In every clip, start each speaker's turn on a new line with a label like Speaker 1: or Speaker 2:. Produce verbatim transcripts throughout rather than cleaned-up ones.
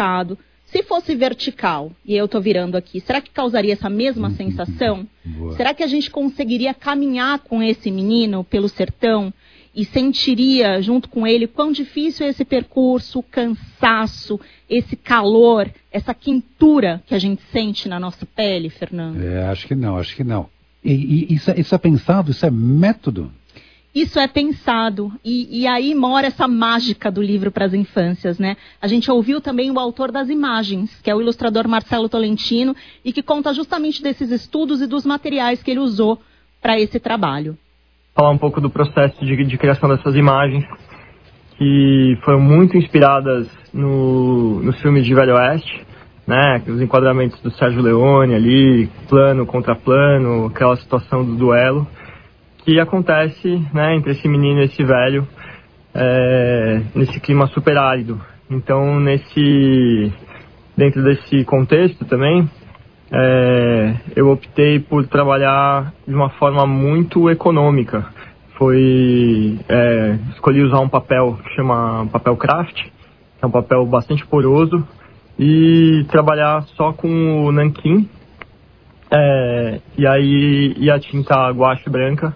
Speaker 1: esticado. Se fosse vertical, e eu estou virando aqui, será que causaria essa mesma uhum. sensação? Boa. Será que a gente conseguiria caminhar com esse menino pelo sertão e sentiria, junto com ele, quão difícil é esse percurso, o cansaço, esse calor, essa quentura que a gente sente na nossa pele, Fernando?
Speaker 2: É, acho que não, acho que não. E, e isso, é, isso é pensado, isso é método?
Speaker 1: Isso é pensado, e, e aí mora essa mágica do livro para as infâncias, né? A gente ouviu também o autor das imagens, que é o ilustrador Marcelo Tolentino, e que conta justamente desses estudos e dos materiais que ele usou para esse trabalho.
Speaker 3: Falar um pouco do processo de, de criação dessas imagens, que foram muito inspiradas no, nos filmes de Velho Oeste, né? Os enquadramentos do Sérgio Leone ali, plano contra plano, aquela situação do duelo, que acontece, né, entre esse menino e esse velho, é, nesse clima super árido. Então, nesse, dentro desse contexto também, é, eu optei por trabalhar de uma forma muito econômica. Foi, é, escolhi usar um papel que chama papel craft, que é um papel bastante poroso, e trabalhar só com o nanquim, é, e aí e a tinta guache branca.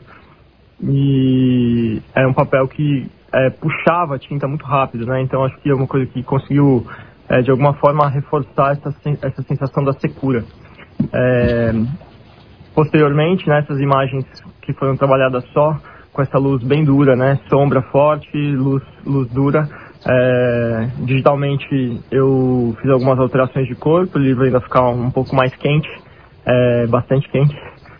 Speaker 3: E era um papel que é, puxava a tinta muito rápido, né? Então acho que é uma coisa que conseguiu, é, de alguma forma, reforçar essa, essa sensação da secura. É, posteriormente, né, essas imagens que foram trabalhadas só com essa luz bem dura, né? Sombra forte, luz, luz dura. É, digitalmente eu fiz algumas alterações de cor para o livro ainda ficar um pouco mais quente, é, bastante quente.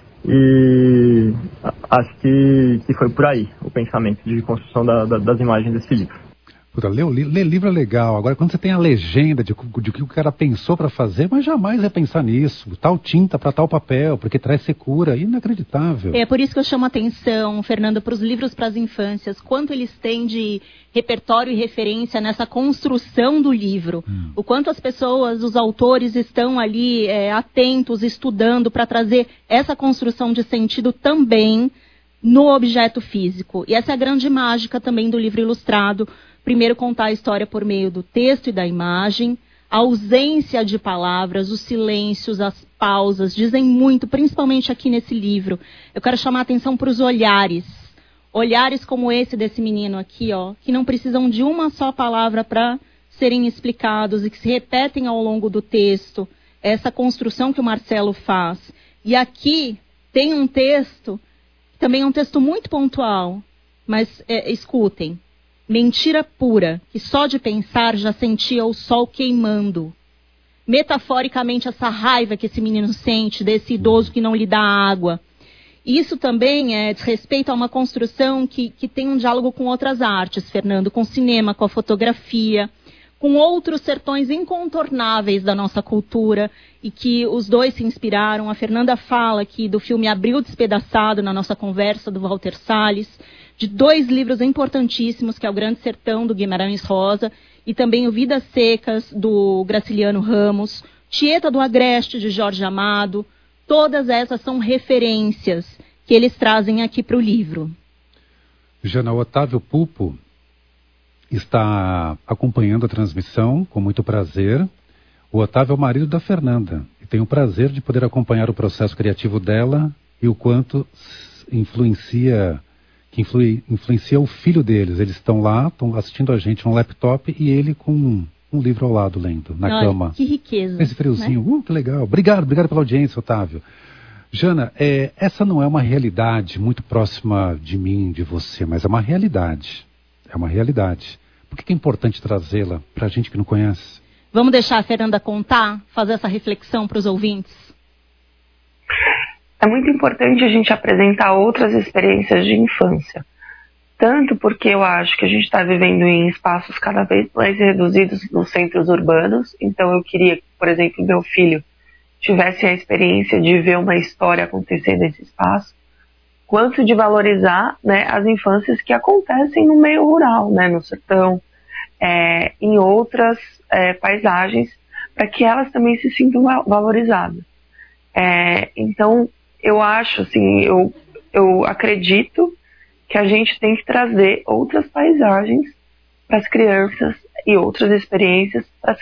Speaker 3: E acho que, que foi por aí o pensamento de construção da, da, das imagens desse livro.
Speaker 2: Puta, ler, ler livro é legal. Agora, quando você tem a legenda de, de que o cara pensou para fazer, mas jamais é pensar nisso. Tal tinta para tal papel, porque traz secura. Inacreditável.
Speaker 1: É por isso que eu chamo a atenção, Fernando, para os livros para as infâncias. Quanto eles têm de repertório e referência nessa construção do livro. Hum. O quanto as pessoas, os autores estão ali é, atentos, estudando para trazer essa construção de sentido também no objeto físico. E essa é a grande mágica também do livro ilustrado. Primeiro, contar a história por meio do texto e da imagem. A ausência de palavras, os silêncios, as pausas, dizem muito, principalmente aqui nesse livro. Eu quero chamar a atenção para os olhares. Olhares como esse desse menino aqui, ó, que não precisam de uma só palavra para serem explicados e que se repetem ao longo do texto. Essa construção que o Marcelo faz. E aqui tem um texto, também é um texto muito pontual, mas é, escutem. Mentira pura, que só de pensar já sentia o sol queimando. Metaforicamente, essa raiva que esse menino sente desse idoso que não lhe dá água. Isso também é desrespeito a uma construção que, que tem um diálogo com outras artes, Fernando, com o cinema, com a fotografia, com outros sertões incontornáveis da nossa cultura e que os dois se inspiraram. A Fernanda fala aqui do filme Abril Despedaçado, na nossa conversa, do Walter Salles, de dois livros importantíssimos, que é o Grande Sertão, do Guimarães Rosa, e também o Vidas Secas, do Graciliano Ramos, Tieta do Agreste, de Jorge Amado. Todas essas são referências que eles trazem aqui para o livro.
Speaker 2: Jana, o Otávio Pupo está acompanhando a transmissão com muito prazer. O Otávio é o marido da Fernanda e tem o prazer de poder acompanhar o processo criativo dela e o quanto influencia... que influi, influencia o filho deles. Eles estão lá, estão assistindo a gente no laptop e ele com um, um livro ao lado lendo, na
Speaker 1: Olha,
Speaker 2: cama.
Speaker 1: Que riqueza.
Speaker 2: Esse friozinho,
Speaker 1: né?
Speaker 2: uh, que legal. Obrigado, obrigado pela audiência, Otávio. Jana, é, essa não é uma realidade muito próxima de mim, de você, mas é uma realidade. É uma realidade. Por que, que é importante trazê-la para a gente que não conhece?
Speaker 1: Vamos deixar a Fernanda contar, fazer essa reflexão para os ouvintes?
Speaker 4: É muito importante a gente apresentar outras experiências de infância. Tanto porque eu acho que a gente está vivendo em espaços cada vez mais reduzidos nos centros urbanos. Então eu queria que, por exemplo, meu filho tivesse a experiência de ver uma história acontecer nesse espaço. Quanto de valorizar, né, as infâncias que acontecem no meio rural, né, no sertão, é, em outras é, paisagens, para que elas também se sintam valorizadas. É, então, eu acho, assim, eu, eu acredito que a gente tem que trazer outras paisagens para as crianças e outras experiências para as